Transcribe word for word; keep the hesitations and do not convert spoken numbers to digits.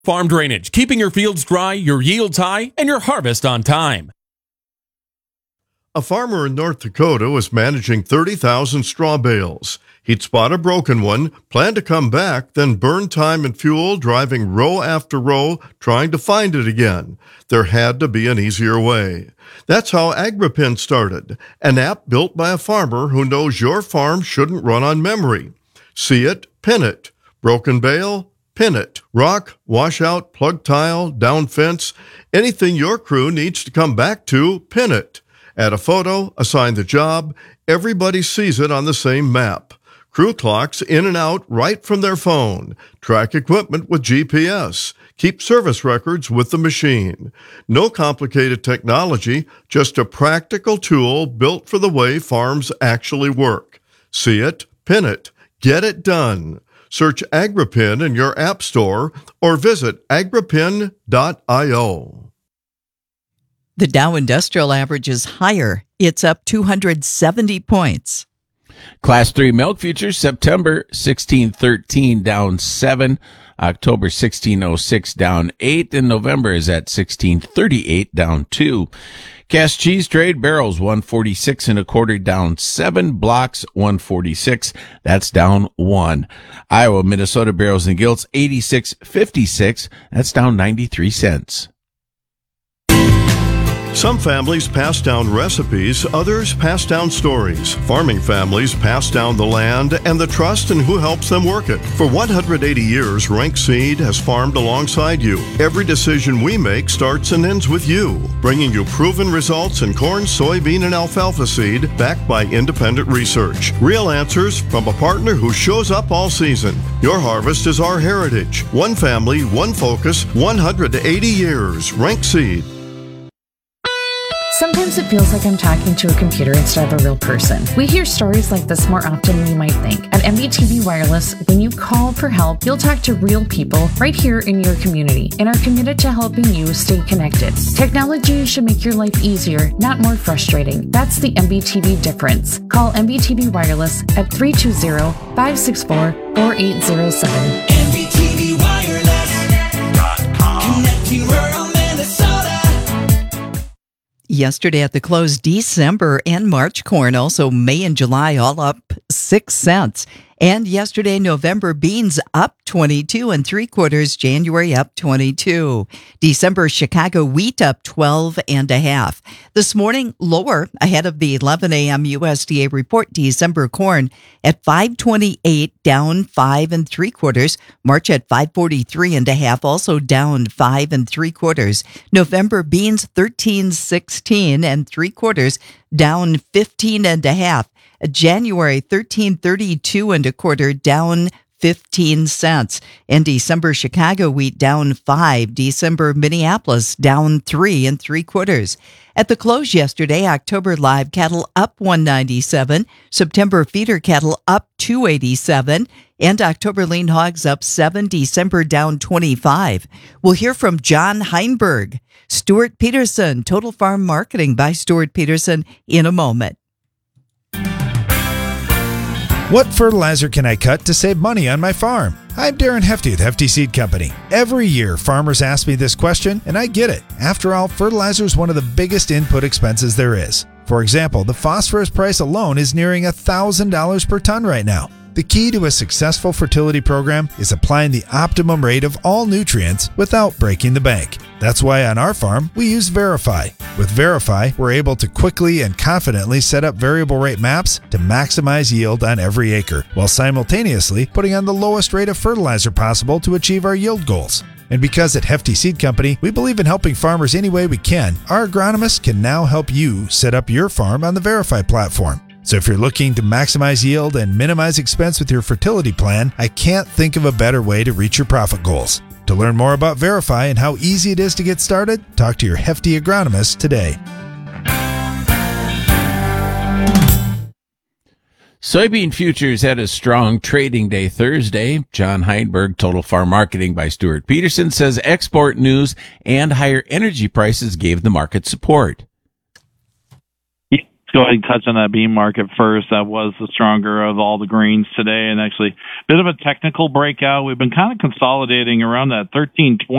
Farm Drainage, keeping your fields dry, your yields high, and your harvest on time. A farmer in North Dakota was managing thirty thousand straw bales. He'd spot a broken one, planned to come back, then burn time and fuel driving row after row trying to find it again. There had to be an easier way. That's how Agripin started, an app built by a farmer who knows your farm shouldn't run on memory. See it, pin it. Broken bale, pin it. Rock, washout, plug tile, down fence, anything your crew needs to come back to, pin it. Add a photo, assign the job, everybody sees it on the same map. Crew clocks in and out right from their phone. Track equipment with G P S. Keep service records with the machine. No complicated technology, just a practical tool built for the way farms actually work. See it, pin it, get it done. Search Agripin in your app store or visit agripin dot io. The Dow Industrial average is higher. It's up two hundred seventy points. Class three milk futures, September sixteen thirteen down seven, October sixteen oh six down eight, and November is at sixteen thirty-eight down two. Cash cheese trade, barrels one forty-six and a quarter down seven, blocks one forty-six, that's down one. Iowa, Minnesota barrels and gilts eighty-six fifty-six, that's down ninety-three cents. Some families pass down recipes, others pass down stories. Farming families pass down the land and the trust in who helps them work it. For one hundred eighty years, Rank Seed has farmed alongside you. Every decision we make starts and ends with you, bringing you proven results in corn, soybean, and alfalfa seed backed by independent research. Real answers from a partner who shows up all season. Your harvest is our heritage. One family, one focus, one hundred eighty years. Rank Seed. Sometimes it feels like I'm talking to a computer instead of a real person. We hear stories like this more often than you might think. At M B T V Wireless, when you call for help, you'll talk to real people right here in your community and are committed to helping you stay connected. Technology should make your life easier, not more frustrating. That's the M B T V difference. Call M B T V Wireless at three two zero, five six four, four eight zero seven. M B T V Wireless dot com. Connecting rural Minnesota. Yesterday at the close, December and March corn, also May and July, all up six cents. And yesterday, November beans up twenty-two and three quarters, January up twenty-two. December Chicago wheat up twelve and a half. This morning, lower ahead of the eleven a.m. U S D A report. December corn at five twenty-eight, down five and three quarters. March at five forty-three and a half, also down five and three quarters. November beans thirteen sixteen and three quarters, down fifteen and a half. January thirteen thirty-two and a quarter, down fifteen cents. And December Chicago wheat down five. December Minneapolis down three and three quarters. At the close yesterday, October live cattle up one ninety-seven. September feeder cattle up two eighty-seven. And October lean hogs up seven. December down twenty-five. We'll hear from John Heinberg. Stuart Peterson, Total Farm Marketing by Stuart Peterson, in a moment. What fertilizer can I cut to save money on my farm? I'm Darren Hefty with Hefty Seed Company. Every year, farmers ask me this question, and I get it. After all, fertilizer is one of the biggest input expenses there is. For example, the phosphorus price alone is nearing one thousand dollars per ton right now. The key to a successful fertility program is applying the optimum rate of all nutrients without breaking the bank. That's why on our farm, we use Verify. With Verify, we're able to quickly and confidently set up variable rate maps to maximize yield on every acre, while simultaneously putting on the lowest rate of fertilizer possible to achieve our yield goals. And because at Hefty Seed Company, we believe in helping farmers any way we can, our agronomists can now help you set up your farm on the Verify platform. So if you're looking to maximize yield and minimize expense with your fertility plan, I can't think of a better way to reach your profit goals. To learn more about Verify and how easy it is to get started, talk to your Hefty agronomist today. Soybean futures had a strong trading day Thursday. John Heinberg, Total Farm Marketing by Stuart Peterson, says export news and higher energy prices gave the market support. let's go ahead and touch on that bean market first. That was the stronger of all the greens today, and actually a bit of a technical breakout. We've been kind of consolidating around that thirteen twenty